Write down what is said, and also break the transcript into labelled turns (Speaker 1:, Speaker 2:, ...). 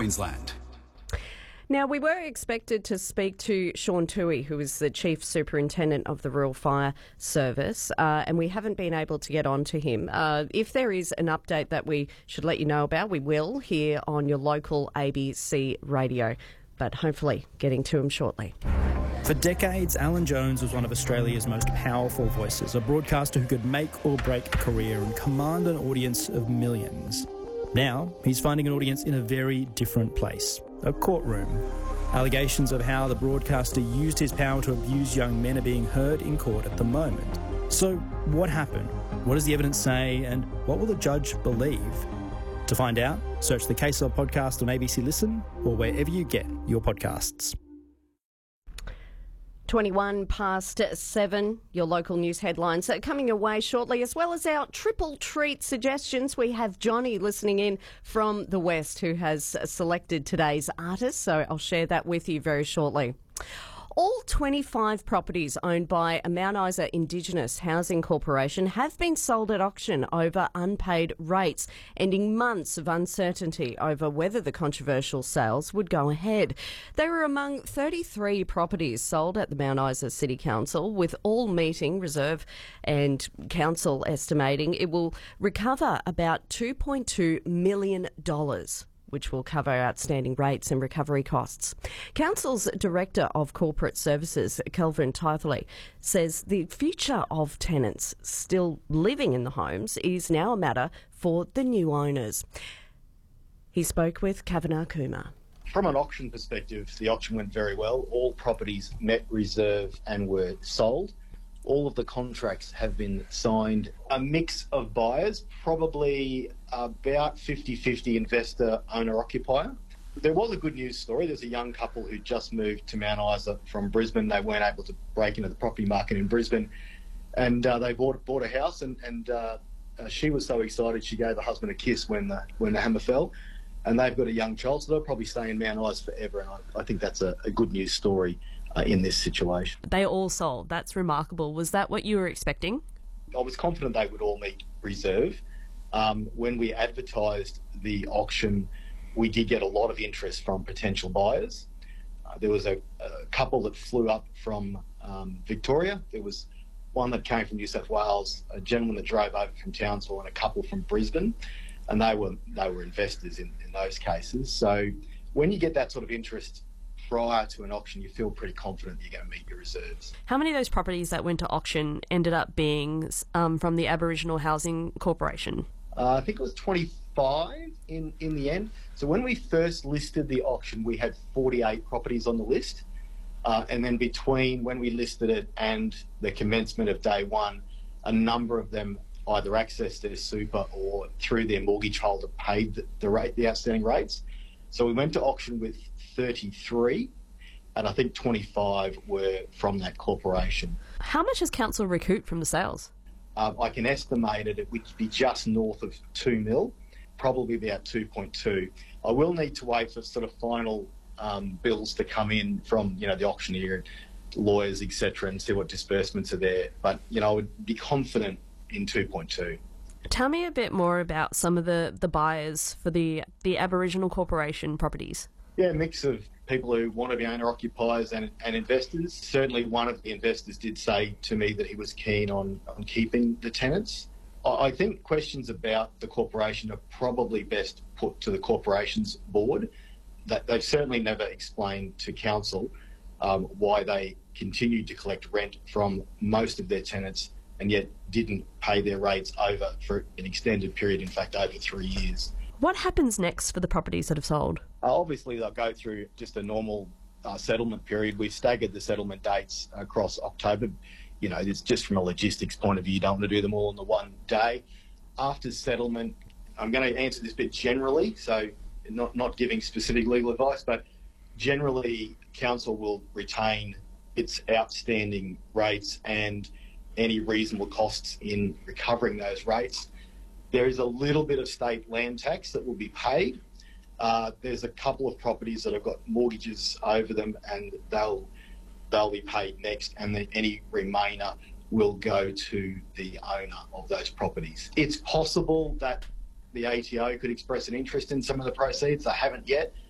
Speaker 1: Queensland.
Speaker 2: Now, we were expected to speak to Sean Toohey, who is the Chief Superintendent of the Rural Fire Service, and we haven't been able to get on to him. If there is an update that we should let you know about, we will here on your local ABC radio, but hopefully getting to him shortly.
Speaker 3: For decades, Alan Jones was one of Australia's most powerful voices, a broadcaster who could make or break a career and command an audience of millions. Now, he's finding an audience in a very different place, a courtroom. Allegations of how the broadcaster used his power to abuse young men are being heard in court at the moment. So, what happened? What does the evidence say? And what will the judge believe? To find out, search the Case Law podcast on ABC Listen or wherever you get your podcasts.
Speaker 2: 21 past 7, your local news headlines are coming your way shortly, as well as our triple treat suggestions. We have Johnny listening in from the West who has selected today's artist, so I'll share that with you very shortly. All 25 properties owned by a Mount Isa Indigenous Housing Corporation have been sold at auction over unpaid rates, ending months of uncertainty over whether the controversial sales would go ahead. They were among 33 properties sold at the Mount Isa City Council, with all meeting Reserve and Council estimating it will recover about $2.2 million. Which will cover outstanding rates and recovery costs. Council's Director of Corporate Services, Kelvin Tythley, says the future of tenants still living in the homes is now a matter for the new owners. He spoke with Kavanagh Kumar.
Speaker 4: From an auction perspective, the auction went very well. All properties met reserve and were sold. All of the contracts have been signed. A mix of buyers, probably about 50-50 investor, owner, occupier. There was a good news story. There's a young couple who just moved to Mount Isa from Brisbane. They weren't able to break into the property market in Brisbane, and they bought a house. And she was so excited she gave the husband a kiss when the hammer fell. And they've got a young child, so they'll probably stay in Mount Isa forever. And I think that's a good news story in this situation.
Speaker 5: They all sold. That's remarkable. Was that what you were expecting?
Speaker 4: I was confident they would all meet reserve. When we advertised the auction, we did get a lot of interest from potential buyers. There was a couple that flew up from Victoria. There was one that came from New South Wales, a gentleman that drove over from Townsville, and a couple from Brisbane. And they were investors in those cases. So when you get that sort of interest prior to an auction, you feel pretty confident you're going to meet your reserves.
Speaker 5: How many of those properties that went to auction ended up being from the Aboriginal Housing Corporation?
Speaker 4: I think it was 25 in the end. So when we first listed the auction, we had 48 properties on the list. And then between when we listed it and the commencement of day one, a number of them either accessed their super or through their mortgage holder paid the outstanding rates. So we went to auction with 33, and I think 25 were from that corporation.
Speaker 5: How much has council recouped from the sales?
Speaker 4: I can estimate it would be just north of 2 mil, probably about 2.2. I will need to wait for sort of final bills to come in from the auctioneer, lawyers, etc., and see what disbursements are there. But I would be confident in 2.2.
Speaker 5: Tell me a bit more about some of the buyers for the Aboriginal Corporation properties.
Speaker 4: Yeah, a mix of people who want to be owner-occupiers and investors. Certainly one of the investors did say to me that he was keen on keeping the tenants. I think questions about the corporation are probably best put to the corporation's board. That they've certainly never explained to council why they continued to collect rent from most of their tenants and yet didn't pay their rates over for an extended period, in fact, over 3 years.
Speaker 5: What happens next for the properties that have sold?
Speaker 4: Obviously, they'll go through just a normal settlement period. We've staggered the settlement dates across October. It's just from a logistics point of view, you don't want to do them all in the one day. After settlement, I'm going to answer this bit generally, so not giving specific legal advice, but generally, council will retain its outstanding rates and any reasonable costs in recovering those rates. There is a little bit of state land tax that will be paid. There's a couple of properties that have got mortgages over them, and they'll be paid next, and then any remainder will go to the owner of those properties. It's possible that the ATO could express an interest in some of the proceeds. They haven't yet,